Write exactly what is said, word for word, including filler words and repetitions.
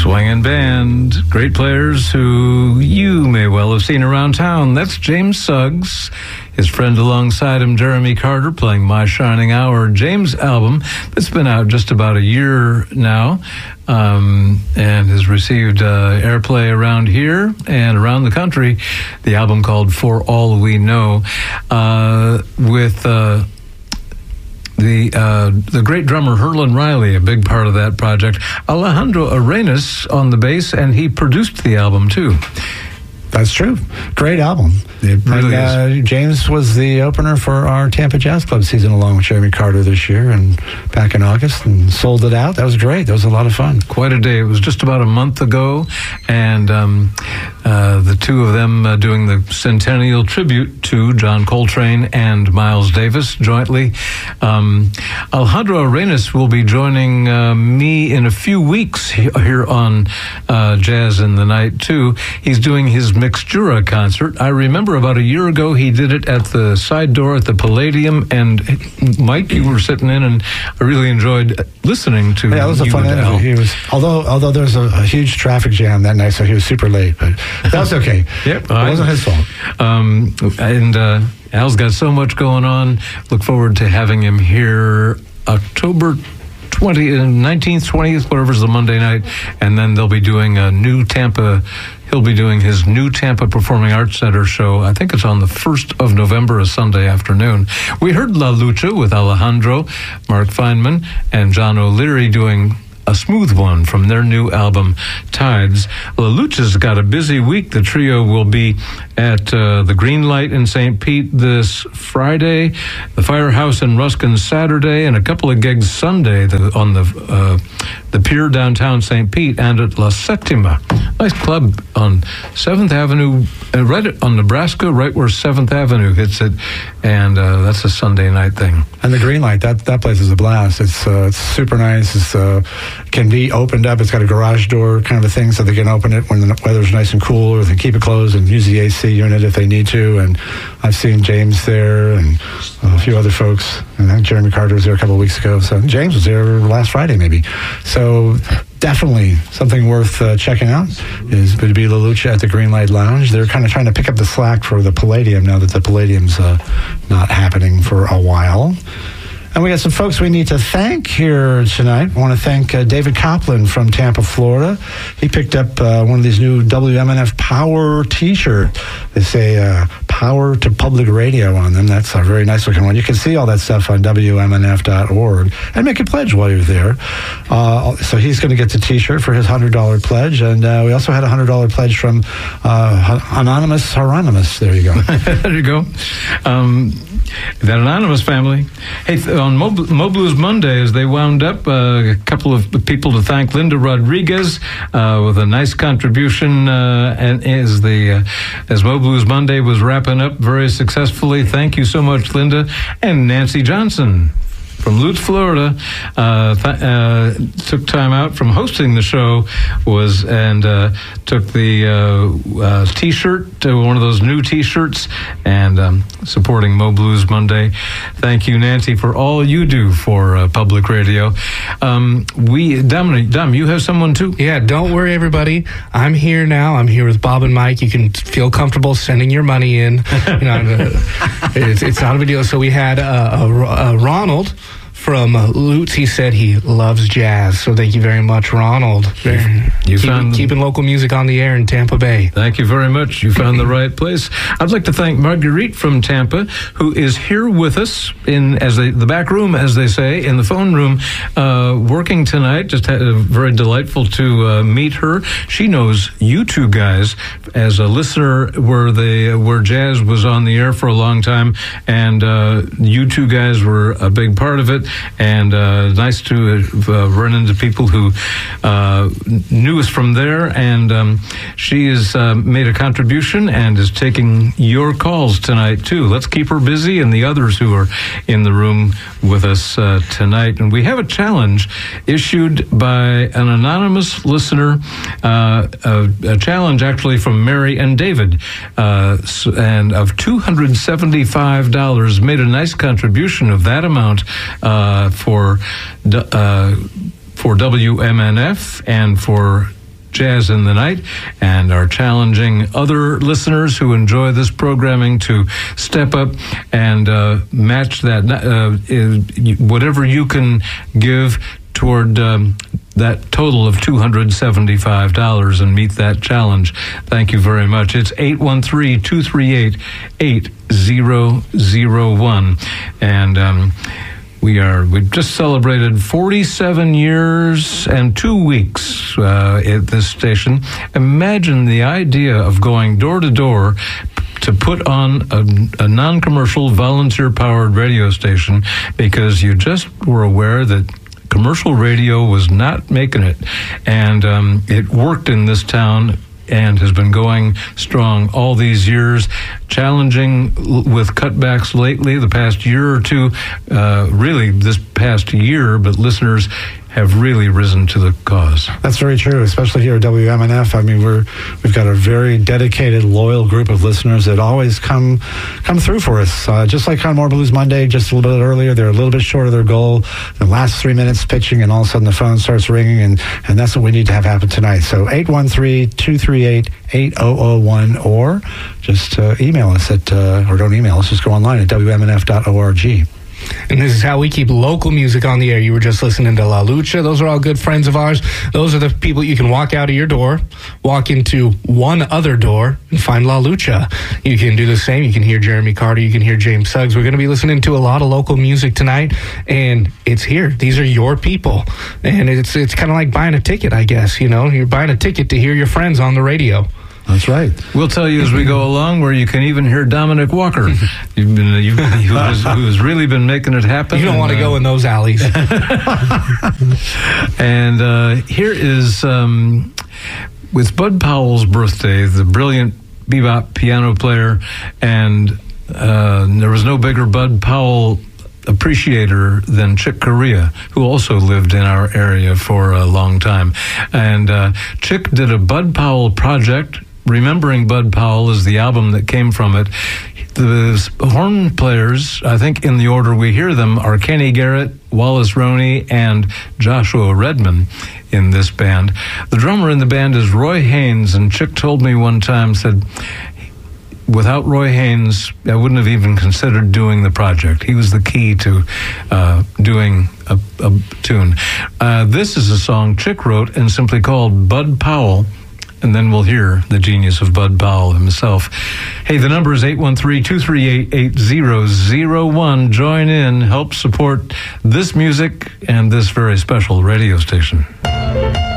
Swingin' Band, great players who you may well have seen around town. That's James Suggs, his friend alongside him, Jeremy Carter, playing My Shining Hour. James' album that's been out just about a year now, um, and has received uh, airplay around here and around the country. The album called For All We Know, uh, with... Uh, The uh, the great drummer Herlin Riley, a big part of that project. Alejandro Arenas on the bass, and he produced the album too. That's true. Great album. It really and, uh, is. James was the opener for our Tampa Jazz Club season along with Jeremy Carter this year, and back in August, and sold it out. That was great. That was a lot of fun. Quite a day. It was just about a month ago, and um, uh, the two of them uh, doing the centennial tribute to John Coltrane and Miles Davis jointly. Um, Alejandro Arenas will be joining uh, me in a few weeks here on uh, Jazz in the Night too. He's doing his Mixtura concert. I remember about a year ago he did it at the side door at the Palladium, and Mike, you were sitting in, and I really enjoyed listening to. Yeah, it was a fun interview. He was, although although there was a, a huge traffic jam that night, so he was super late, but that was okay. Yep, it wasn't his fault. Um, and uh, Al's got so much going on. Look forward to having him here October twentieth, nineteenth, twentieth, whatever's the Monday night, and then they'll be doing a new Tampa. He'll be doing his new Tampa Performing Arts Center show. I think it's on the first of November, a Sunday afternoon. We heard La Lucha with Alejandro, Mark Feynman, and John O'Leary doing A Smooth One from their new album, Tides. La Lucha's got a busy week. The trio will be at uh, the Green Light in Saint Pete this Friday, the Firehouse in Ruskin Saturday, and a couple of gigs Sunday the, on the uh, the pier downtown Saint Pete, and at La Septima. Nice club on seventh Avenue, uh, right on Nebraska, right where seventh Avenue hits it, and uh, that's a Sunday night thing. And the Green Light, that that place is a blast. It's uh, it's super nice. It's uh, can be opened up. It's got a garage door kind of a thing, so they can open it when the weather's nice and cool, or they keep it closed and use the A C unit if they need to. And I've seen James there and a few other folks. And I think Jeremy Carter was there a couple of weeks ago. So James was there last Friday, maybe. So definitely something worth uh, checking out is going to be La Lucha at the Green Light Lounge. They're kind of trying to pick up the slack for the Palladium now that the Palladium's uh, not happening for a while. And we got some folks we need to thank here tonight. I want to thank uh, David Copland from Tampa, Florida. He picked up uh, one of these new W M N F Power t-shirts. They say uh, Power to Public Radio on them. That's a very nice looking one. You can see all that stuff on W M N F dot org and make a pledge while you're there. Uh, so he's going to get the t-shirt for his one hundred dollars pledge. And uh, we also had a one hundred dollars pledge from uh, Anonymous Hieronymus. There you go. There you go. Um, that Anonymous family. Hey, on Mo, Mo Blues Mondays, they wound up uh, a couple of people to thank. Linda Rodriguez uh, with a nice contribution, uh, and as the uh, as Mo Blues Monday was wrapping up very successfully. Thank you so much, Linda. And Nancy Johnson from Lutz, Florida, uh, th- uh, took time out from hosting the show, was and uh, took the uh, uh, T-shirt, uh, one of those new T-shirts, and um, supporting Mo Blues Monday. Thank you, Nancy, for all you do for uh, public radio. Um, we, Dominic, Dom, you have someone too? Yeah, don't worry, everybody. I'm here now. I'm here with Bob and Mike. You can feel comfortable sending your money in. You know, it's, it's not a big deal. So we had uh, a, a Ronald from uh, Lutz. He said he loves jazz, so thank you very much, Ronald. You, you Keep, found keeping local music on the air in Tampa Bay. Thank you very much. You found the right place. I'd like to thank Marguerite from Tampa, who is here with us in as they, the back room, as they say, in the phone room, uh, working tonight. Just had a very delightful to uh, meet her. She knows you two guys as a listener, where they where jazz was on the air for a long time, and uh, you two guys were a big part of it. And uh, nice to uh, run into people who uh, knew us from there. And um, she has uh, made a contribution and is taking your calls tonight, too. Let's keep her busy and the others who are in the room with us uh, tonight. And we have a challenge issued by an anonymous listener, uh, a, a challenge actually from Mary and David, uh, and of two hundred seventy-five dollars, made a nice contribution of that amount uh, for uh, for W M N F and for Jazz in the Night, and are challenging other listeners who enjoy this programming to step up and uh, match that, uh, whatever you can give toward um, that total of two hundred seventy-five dollars and meet that challenge. Thank you very much. It's eight one three, two three eight, eight zero zero one. And um, we are, we've just celebrated forty-seven years and two weeks uh, at this station. Imagine the idea of going door to door to put on a, a non-commercial, volunteer-powered radio station because you just were aware that commercial radio was not making it, and um, it worked in this town and has been going strong all these years, challenging l- with cutbacks lately, the past year or two, uh, really this past year, but listeners have really risen to the cause. That's very true, especially here at W M N F. I mean, we're we've got a very dedicated, loyal group of listeners that always come come through for us. Uh, just like on More Blues Monday, just a little bit earlier, they're a little bit short of their goal. The last three minutes pitching, and all of a sudden the phone starts ringing, and, and that's what we need to have happen tonight. So eight one three, two three eight, eight zero zero one, or just uh, email us at, uh, or don't email us, just go online at W M N F dot org. And this is how we keep local music on the air. You were just listening to La Lucha. Those are all good friends of ours. Those are the people you can walk out of your door, walk into one other door, and find La Lucha. You can do the same. You can hear Jeremy Carter. You can hear James Suggs. We're going to be listening to a lot of local music tonight, and it's here. These are your people. And it's it's kind of like buying a ticket, I guess. You know, you're buying a ticket to hear your friends on the radio. That's right. We'll tell you as we go along where you can even hear Dominic Walker, you've been, you've, who, has, who has really been making it happen. You don't and, want to uh, go in those alleys. And uh, here is, um, with Bud Powell's birthday, the brilliant bebop piano player, and uh, there was no bigger Bud Powell appreciator than Chick Corea, who also lived in our area for a long time. And uh, Chick did a Bud Powell project. Remembering Bud Powell is the album that came from it. The horn players, I think in the order we hear them, are Kenny Garrett, Wallace Roney, and Joshua Redman in this band. The drummer in the band is Roy Haynes, and Chick told me one time, said, without Roy Haynes, I wouldn't have even considered doing the project. He was the key to uh, doing a, a tune. Uh, this is a song Chick wrote and simply called Bud Powell, and then we'll hear the genius of Bud Powell himself. Hey, the number is eight one three, two three eight, eight zero zero one. Join in, help support this music and this very special radio station.